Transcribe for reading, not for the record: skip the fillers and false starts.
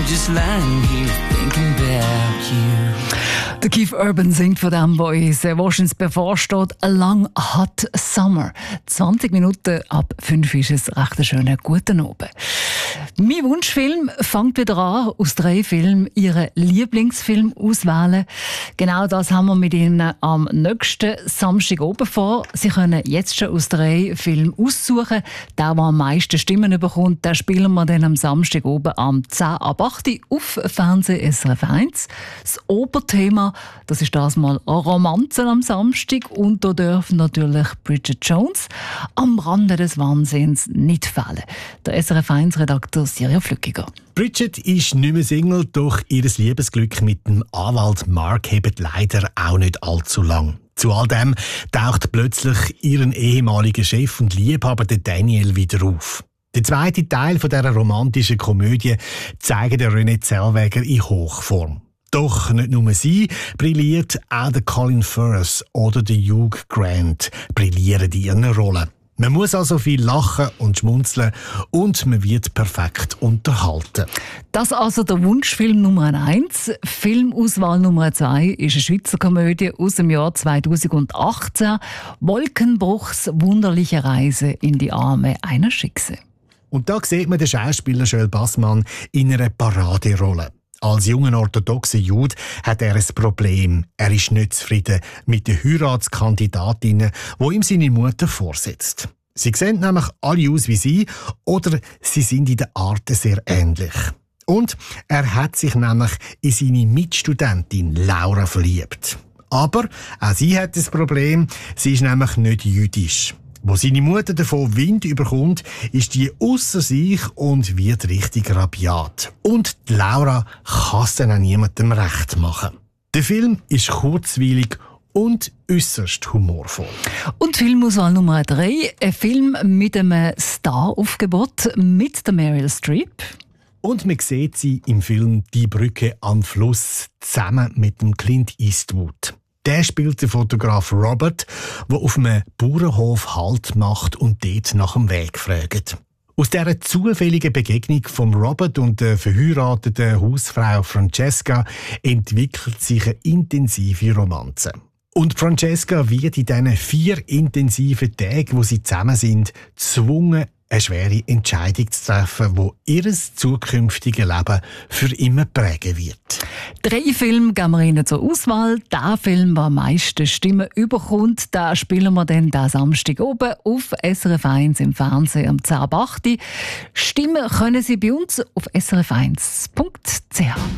just lying here thinking about you. Der Keith Urban singt von dem, was uns in bevorsteht, «A Long Hot Summer». 20 Minuten ab 5 ist es recht ein schöner guten Abend. Mein Wunschfilm fängt wieder an, aus 3 Filmen Ihren Lieblingsfilm auswählen. Genau das haben wir mit Ihnen am nächsten Samstag oben vor. Sie können jetzt schon aus 3 Filmen aussuchen. Der am meisten Stimmen bekommt, den spielen wir dann am Samstag oben am 10 ab 8 auf Fernsehen SRF 1. Das Oberthema, das ist das mal Romanzen am Samstag. Und da dürfen natürlich Bridget Jones am Rande des Wahnsinns nicht fehlen. Der SRF 1-Redakteur Sirja Flückiger. Bridget ist nicht mehr Single, doch ihr Liebesglück mit dem Anwalt Mark hebt leider auch nicht allzu lang. Zu all dem taucht plötzlich ihren ehemaligen Chef und Liebhaber der Daniel wieder auf. Der zweite Teil dieser romantischen Komödie zeigt der René Zellweger in Hochform. Doch nicht nur sie brilliert, auch der Colin Firth oder der Hugh Grant brillieren in ihren Rollen. Man muss also viel lachen und schmunzeln und man wird perfekt unterhalten. Das also der Wunschfilm Nummer 1. Filmauswahl Nummer 2 ist eine Schweizer Komödie aus dem Jahr 2018. Wolkenbruchs wunderliche Reise in die Arme einer Schickse. Und da sieht man den Schauspieler Joel Bassmann in einer Paraderolle. Als junger orthodoxer Jude hat er ein Problem. Er ist nicht zufrieden mit den Heiratskandidatinnen, die ihm seine Mutter vorsetzt. Sie sehen nämlich alle aus wie sie oder sie sind in der Art sehr ähnlich. Und er hat sich nämlich in seine Mitstudentin Laura verliebt. Aber auch sie hat das Problem, sie ist nämlich nicht jüdisch. Wo seine Mutter davon Wind überkommt, ist die ausser sich und wird richtig rabiat. Und die Laura kann es dann auch niemandem recht machen. Der Film ist kurzweilig und äußerst humorvoll. Und Filmauswahl Nummer 3, ein Film mit einem Star-Aufgebot mit der Meryl Streep. Und man sieht sie im Film «Die Brücke am Fluss» zusammen mit dem Clint Eastwood. Der spielt den Fotograf Robert, der auf einem Bauernhof Halt macht und dort nach dem Weg fragt. Aus dieser zufälligen Begegnung von Robert und der verheirateten Hausfrau Francesca entwickelt sich eine intensive Romanze. Und Francesca wird in diesen 4 intensiven Tagen, wo sie zusammen sind, gezwungen, eine schwere Entscheidung zu treffen, die ihr zukünftiges Leben für immer prägen wird. 3 Filme geben wir Ihnen zur Auswahl. Der Film, der am meisten Stimmen überkommt, den spielen wir dann diesen Samstag oben auf SRF 1 im Fernsehen am 10 ab 8. Stimmen können Sie bei uns auf srf1.ch.